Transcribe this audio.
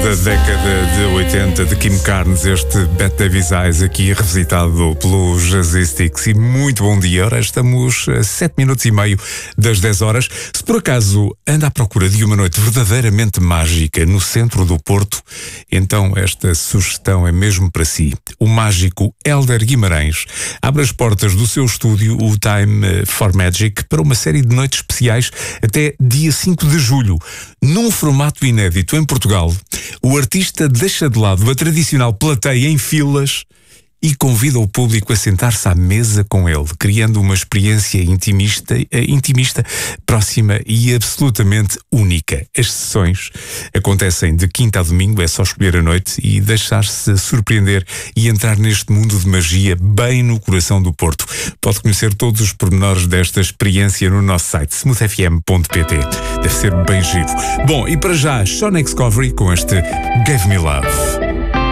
da década de 80 de Kim Carnes, este Bette Davis Eyes aqui revisitado pelos Jazzisticks. E muito bom dia, ora estamos a 7 minutos e meio das 10 horas. Se por acaso anda à procura de uma noite verdadeiramente mágica no centro do Porto, então esta sugestão é mesmo para si. O mágico Hélder Guimarães abre as portas do seu estúdio, o Time for Magic, para uma série de noites especiais até dia 5 de julho. Num formato inédito em Portugal, o artista deixa de lado a tradicional plateia em filas e convida o público a sentar-se à mesa com ele, criando uma experiência intimista, próxima e absolutamente única. As sessões acontecem de quinta a domingo, é só escolher a noite e deixar-se surpreender e entrar neste mundo de magia bem no coração do Porto. Pode conhecer todos os pormenores desta experiência no nosso site smoothfm.pt. Deve ser bem giro. Bom, e para já, Sean X Covery com este Gave Me Love.